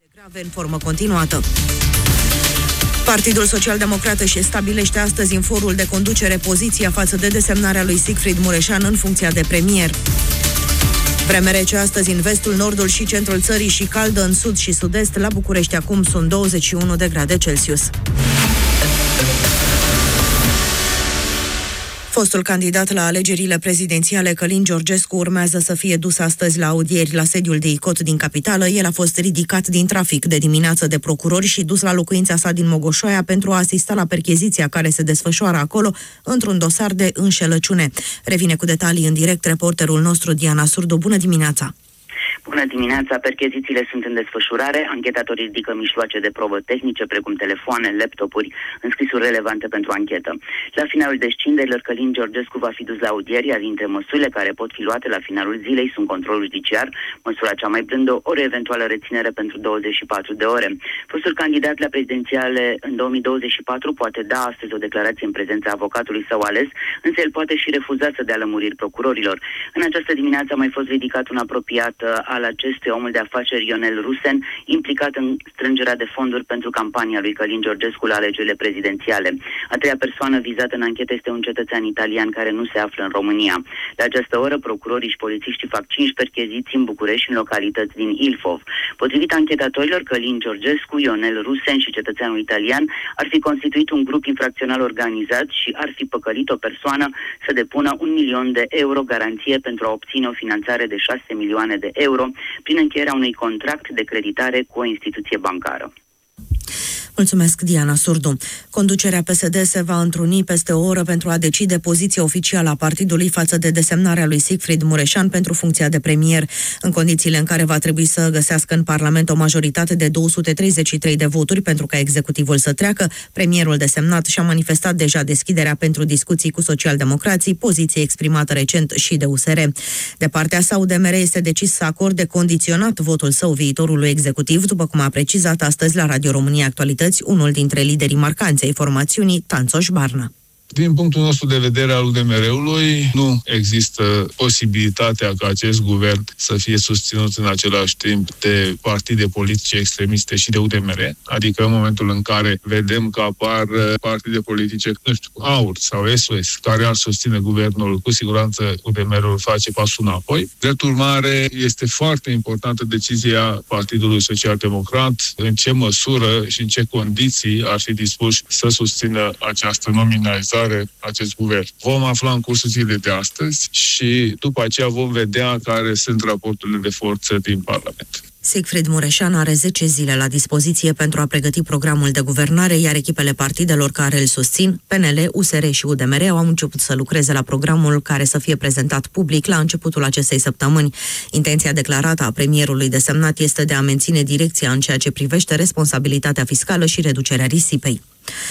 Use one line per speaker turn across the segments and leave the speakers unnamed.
grave în formă continuată. Partidul Social-Democrat își stabilește astăzi în forul de conducere poziția față de desemnarea lui Sigfrid Mureșan în funcția de premier. Vreme rece astăzi în vestul, nordul și centrul țării și caldă în sud și sud-est. La București acum sunt 21 de grade Celsius. Fostul candidat la alegerile prezidențiale, Călin Georgescu, urmează să fie dus astăzi la audieri la sediul de ICOT din capitală. El a fost ridicat din trafic de dimineață de procurori și dus la locuința sa din Mogoșoaia pentru a asista la percheziția care se desfășoară acolo într-un dosar de înșelăciune. Revine cu detalii în direct reporterul nostru Diana Surdu. Bună dimineața!
Bună dimineața! Perchezițiile sunt în desfășurare. Anchetatorii ridică mijloace de probă tehnice, precum telefoane, laptopuri, înscrisuri relevante pentru anchetă. La finalul descinderilor, Călin Georgescu va fi dus la audieri, iar dintre măsurile care pot fi luate la finalul zilei sunt controlul judiciar, măsura cea mai blândă, ori eventuală reținere pentru 24 de ore. Fostul candidat la prezidențiale în 2024 poate da astăzi o declarație în prezența avocatului său ales, însă el poate și refuza să dea lămuriri procurorilor. În această dimineață a mai fost ridicat un apropiat al acestui omul de afaceri, Ionel Rusen, implicat în strângerea de fonduri pentru campania lui Călin Georgescu la alegerile prezidențiale. A treia persoană vizată în anchetă este un cetățean italian care nu se află în România. La această oră, procurorii și polițiștii fac 5 percheziții în București și în localități din Ilfov. Potrivit anchetatorilor, Călin Georgescu, Ionel Rusen și cetățeanul italian ar fi constituit un grup infracțional organizat și ar fi păcălit o persoană să depună 1 milion de euro garanție pentru a obține o finanțare de 6 milioane de euro prin încheierea unui contract de creditare cu o instituție bancară.
Mulțumesc, Diana Surdu. Conducerea PSD se va întruni peste o oră pentru a decide poziția oficială a partidului față de desemnarea lui Sigfrid Mureșan pentru funcția de premier, în condițiile în care va trebui să găsească în Parlament o majoritate de 233 de voturi pentru ca executivul să treacă. Premierul desemnat și-a manifestat deja deschiderea pentru discuții cu socialdemocrații, poziție exprimată recent și de USR. De partea sa, UDMR este decis să acorde condiționat votul său viitorului executiv, după cum a precizat astăzi la Radio România Actualități unul dintre liderii marcanți ai formațiunii, Tanțoș Barna.
Din punctul nostru de vedere al UDMR-ului, nu există posibilitatea ca acest guvern să fie susținut în același timp de partide politice extremiste și de UDMR, adică în momentul în care vedem că apar partide politice, nu știu, AUR sau SOS, care ar susține guvernul, cu siguranță UDMR-ul face pasul înapoi. Drept urmare, este foarte importantă decizia Partidului Social-Democrat în ce măsură și în ce condiții ar fi dispuși să susțină această nominalizare acest guvern. Vom afla în cursul zilei de astăzi și după aceea vom vedea care sunt raporturile de forță din Parlament.
Sigfrid Mureșan are 10 zile la dispoziție pentru a pregăti programul de guvernare, iar echipele partidelor care îl susțin, PNL, USR și UDMR, au început să lucreze la programul care să fie prezentat public la începutul acestei săptămâni. Intenția declarată a premierului desemnat este de a menține direcția în ceea ce privește responsabilitatea fiscală și reducerea risipei.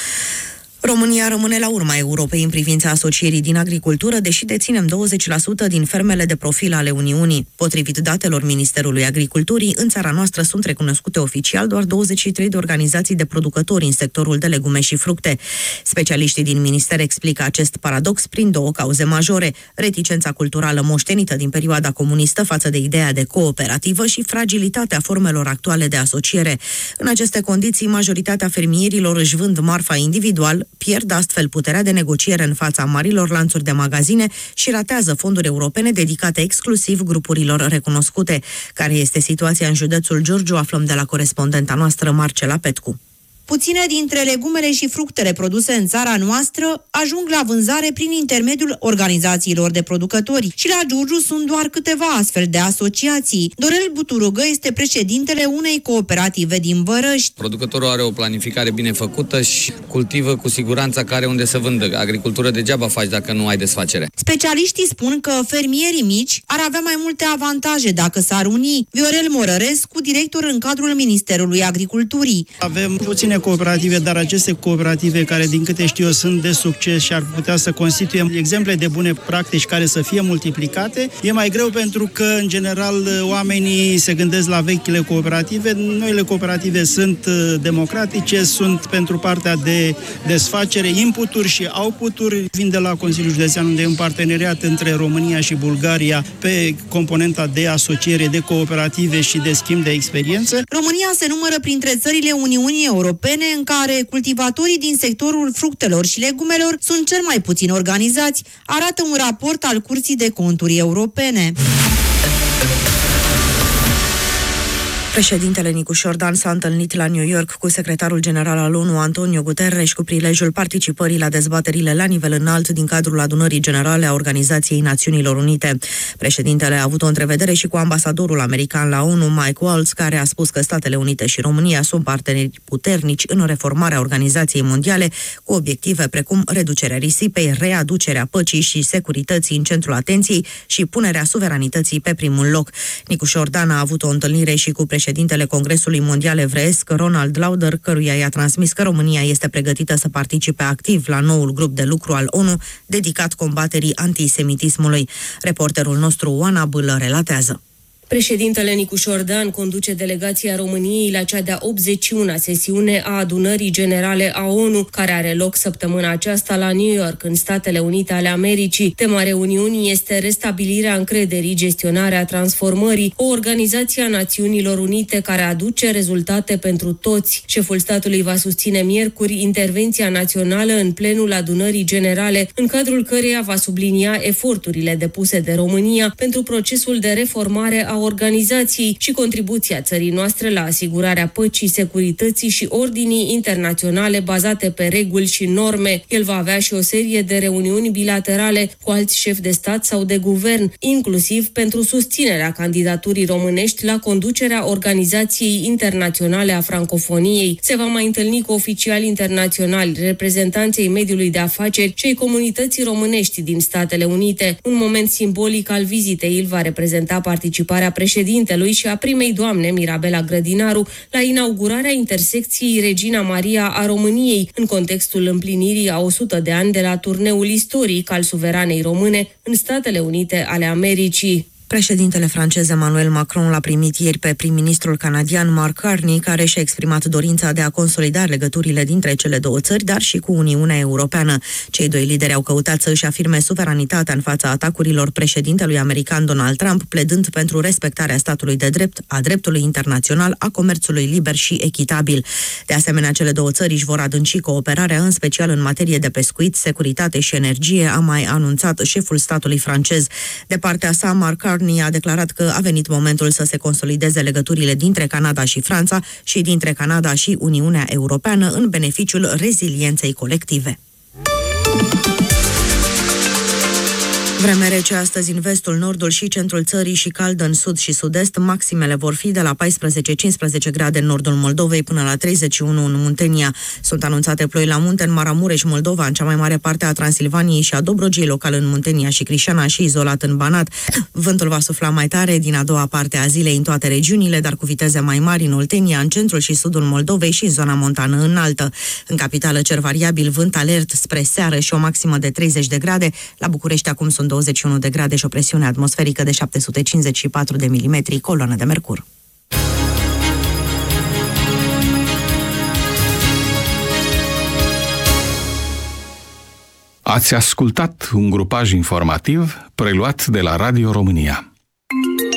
România rămâne la urma Europei în privința asocierii din agricultură, deși deținem 20% din fermele de profil ale Uniunii. Potrivit datelor Ministerului Agriculturii, în țara noastră sunt recunoscute oficial doar 23 de organizații de producători în sectorul de legume și fructe. Specialiștii din minister explică acest paradox prin două cauze majore: reticența culturală moștenită din perioada comunistă față de ideea de cooperativă și fragilitatea formelor actuale de asociere. În aceste condiții, majoritatea fermierilor își vând marfa individual, pierd astfel puterea de negociere în fața marilor lanțuri de magazine și ratează fonduri europene dedicate exclusiv grupurilor recunoscute. Care este situația în județul Giurgiu? Aflăm de la corespondenta noastră, Marcela Petcu.
Puține dintre legumele și fructele produse în țara noastră ajung la vânzare prin intermediul organizațiilor de producători și la Giurgiu sunt doar câteva astfel de asociații. Dorel Buturugă este președintele unei cooperative din Vărăști.
Producătorul are o planificare bine făcută și cultivă cu siguranță care unde să vândă. Agricultură degeaba faci dacă nu ai desfacere.
Specialiștii spun că fermierii mici ar avea mai multe avantaje dacă s-ar uni. Viorel Morărescu, director în cadrul Ministerului Agriculturii.
Avem puține cooperative, dar aceste cooperative care, din câte știu eu, sunt de succes și ar putea să constituie exemple de bune practici care să fie multiplicate, e mai greu pentru că, în general, oamenii se gândesc la vechile cooperative. Noile cooperative sunt democratice, sunt pentru partea de desfacere, inputuri și outputuri. Vin de la Consiliul Județean, unde e un parteneriat între România și Bulgaria pe componenta de asociere, de cooperative și de schimb de experiență.
România se numără printre țările Uniunii Europene în care cultivatorii din sectorul fructelor și legumelor sunt cel mai puțin organizați, arată un raport al Curții de Conturi Europene.
Președintele Nicușor Dan s-a întâlnit la New York cu secretarul general al ONU, Antonio Guterres, cu prilejul participării la dezbaterile la nivel înalt din cadrul adunării generale a Organizației Națiunilor Unite. Președintele a avut o întrevedere și cu ambasadorul american la ONU, Mike Waltz, care a spus că Statele Unite și România sunt parteneri puternici în reformarea Organizației Mondiale, cu obiective precum reducerea risipei, readucerea păcii și securității în centrul atenției și punerea suveranității pe primul loc. Nicușor Dan a avut o întâlnire și cu președintele Congresului Mondial Evreiesc, Ronald Lauder, căruia i-a transmis că România este pregătită să participe activ la noul grup de lucru al ONU dedicat combaterii antisemitismului. Reporterul nostru, Oana Bâlă, relatează.
Președintele Nicușor Dan conduce delegația României la cea de-a 81-a sesiune a Adunării Generale a ONU, care are loc săptămâna aceasta la New York, în Statele Unite ale Americii. Tema reuniunii este restabilirea încrederii, gestionarea transformării, o organizație a Națiunilor Unite care aduce rezultate pentru toți. Șeful statului va susține miercuri intervenția națională în plenul Adunării Generale, în cadrul căreia va sublinia eforturile depuse de România pentru procesul de reformare a organizației și contribuția țării noastre la asigurarea păcii, securității și ordinii internaționale bazate pe reguli și norme. El va avea și o serie de reuniuni bilaterale cu alți șefi de stat sau de guvern, inclusiv pentru susținerea candidaturii românești la conducerea Organizației Internaționale a Francofoniei. Se va mai întâlni cu oficiali internaționali, reprezentanții mediului de afaceri și ai comunității românești din Statele Unite. Un moment simbolic al vizitei îl va reprezenta participarea președintelui și a primei doamne Mirabela Grădinaru la inaugurarea intersecției Regina Maria a României, în contextul împlinirii a 100 de ani de la turneul istoric al suveranei române în Statele Unite ale Americii.
Președintele francez Emmanuel Macron l-a primit ieri pe prim-ministrul canadian Mark Carney, care și-a exprimat dorința de a consolida legăturile dintre cele două țări, dar și cu Uniunea Europeană. Cei doi lideri au căutat să își afirme suveranitatea în fața atacurilor președintelui american Donald Trump, pledând pentru respectarea statului de drept, a dreptului internațional, a comerțului liber și echitabil. De asemenea, cele două țări își vor adânci cooperarea, în special în materie de pescuit, securitate și energie, a mai anunțat șeful statului francez. De partea sa, Mark Carney a declarat că a venit momentul să se consolideze legăturile dintre Canada și Franța și dintre Canada și Uniunea Europeană în beneficiul rezilienței colective. Vreme rece astăzi în vestul, nordul și centrul țării și caldă în sud și sud-est. Maximele vor fi de la 14-15 grade în nordul Moldovei până la 31 în Muntenia. Sunt anunțate ploi la munte în Maramureș, Moldova, în cea mai mare parte a Transilvaniei și a Dobrogiei, local în Muntenia și Crișana și izolat în Banat. Vântul va sufla mai tare din a doua parte a zilei în toate regiunile, dar cu viteze mai mari în Oltenia, în centrul și sudul Moldovei și în zona montană înaltă. În capitală cer variabil, vânt alert spre seară și o maximă de 30 de grade. La București acum sunt 21 de grade și o presiune atmosferică de 754 de milimetri, coloană de mercur.
Ați ascultat un grupaj informativ preluat de la Radio România.